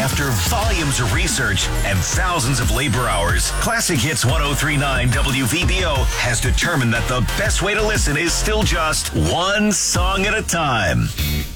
After volumes of research and thousands of labor hours, Classic Hits 103.9 WVBO has determined that the best way to listen is still just one song at a time.